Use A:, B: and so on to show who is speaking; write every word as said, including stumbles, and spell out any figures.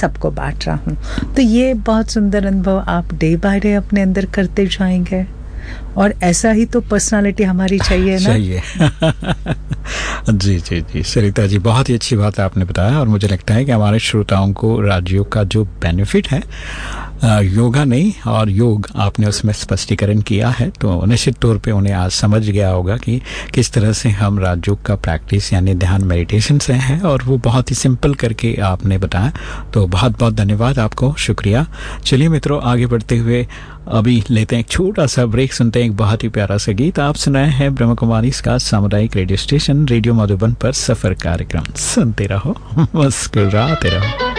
A: सबको बांट रहा हूँ। तो ये बहुत सुंदर अनुभव आप डे बाय डे अपने अंदर करते जाएंगे, और ऐसा ही तो पर्सनालिटी हमारी चाहिए ना। चाहिए।
B: जी जी जी सरिता जी, बहुत ही अच्छी बात आपने बताया, और मुझे लगता है कि हमारे श्रोताओं को राजयोग का जो बेनिफिट है, योगा नहीं और योग आपने उसमें स्पष्टीकरण किया है, तो निश्चित तौर पे उन्हें आज समझ गया होगा कि किस तरह से हम राजयोग का प्रैक्टिस यानी ध्यान मेडिटेशन से है, और वो बहुत ही सिंपल करके आपने बताया। तो बहुत बहुत धन्यवाद आपको, शुक्रिया। चलिए मित्रों, आगे बढ़ते हुए अभी लेते हैं एक छोटा सा ब्रेक, सुनते हैं एक बहुत ही प्यारा सा गीत। आप सुनाए हैं ब्रह्म कुमारी इसका सामुदायिक रेडियो स्टेशन रेडियो मधुबन पर सफर कार्यक्रम। सुनते रहो, मुस्कुराते रहो।